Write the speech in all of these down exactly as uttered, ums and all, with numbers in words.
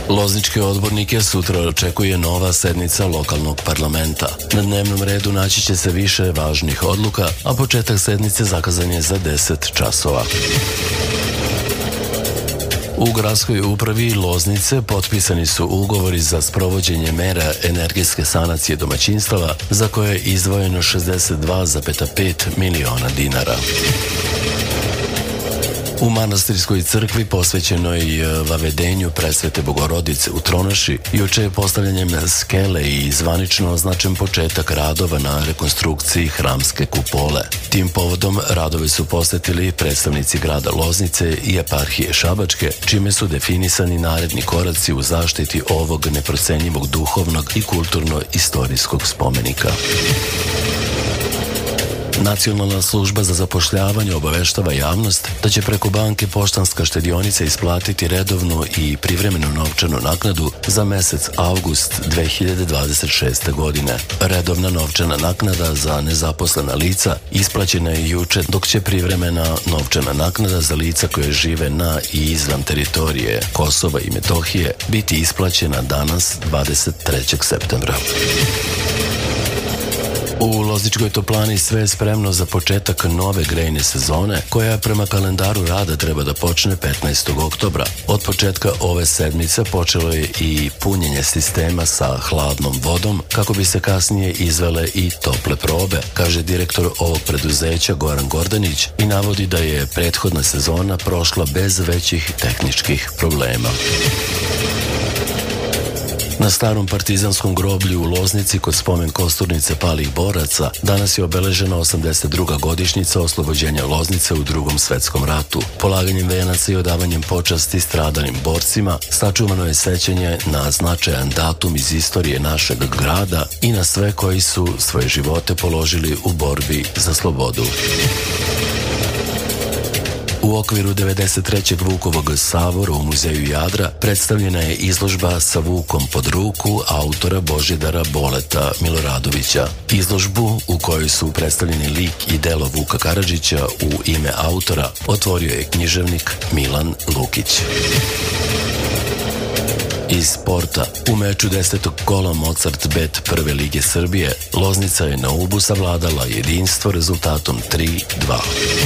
Lozničke odbornike sutra očekuje nova sednica lokalnog parlamenta. Na dnevnom redu naći će se više važnih odluka, a početak sednice zakazan je za deset časova. U gradskoj upravi Loznice potpisani su ugovori za sprovođenje mera energetske sanacije domaćinstava za koje je izdvojeno šezdeset dva zarez pet miliona dinara. U manastirskoj crkvi posvećenoj vavedenju Presvete Bogorodice u Tronoši juče je postavljanjem skele i zvanično označen početak radova na rekonstrukciji hramske kupole. Tim povodom radove su posetili predstavnici grada Loznice i eparhije Šabačke, čime su definisani naredni koraci u zaštiti ovog neprocenjivog duhovnog i kulturno-istorijskog spomenika. Nacionalna služba za zapošljavanje obaveštava javnost da će preko banke Poštanska štedionica isplatiti redovnu i privremenu novčanu naknadu za mesec avgust dve hiljade dvadeset šeste. godine. Redovna novčana naknada za nezaposlena lica isplaćena je juče, dok će privremena novčana naknada za lica koje žive na i izvan teritorije Kosova i Metohije biti isplaćena danas dvadeset trećeg septembra. U Lozničkoj toplani sve je spremno za početak nove grejne sezone, koja prema kalendaru rada treba da počne petnaestog oktobra. Od početka ove sedmice počelo je i punjenje sistema sa hladnom vodom, kako bi se kasnije izvele i tople probe, kaže direktor ovog preduzeća Goran Gordanić i navodi da je prethodna sezona prošla bez većih tehničkih problema. Na starom partizanskom groblju u Loznici kod spomen kosturnice palih boraca danas je obeležena osamdeset druga godišnjica oslobođenja Loznice u Drugom svetskom ratu. Polaganjem venaca i odavanjem počasti stradalim borcima sačuvano je sećanje na značajan datum iz istorije našeg grada i na sve koji su svoje živote položili u borbi za slobodu. U okviru devedeset trećeg Vukovog savora u Muzeju Jadra predstavljena je izložba Sa Vukom pod ruku autora Božidara Boleta Miloradovića. Izložbu u kojoj su predstavljeni lik i delo Vuka Karadžića u ime autora otvorio je književnik Milan Lukić. Iz sporta, u meču desetog kola Mozart Bet Prve lige Srbije, Loznica je na Ubu savladala jedinstvo rezultatom tri dva.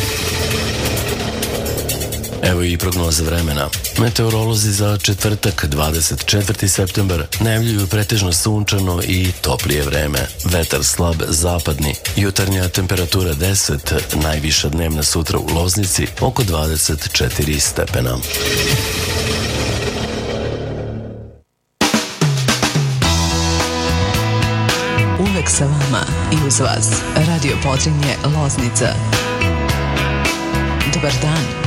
Evo i prognoza vremena. Meteorolozi za četvrtak, dvadeset četvrti septembar, najavljuju pretežno sunčano i toplije vreme. Vetar slab zapadni, jutarnja temperatura deset, najviša dnevna sutra u Loznici oko dvadeset četiri stepena. Uvek sa vama i uz vas. Radio Podrinje Loznica. Dobar dan.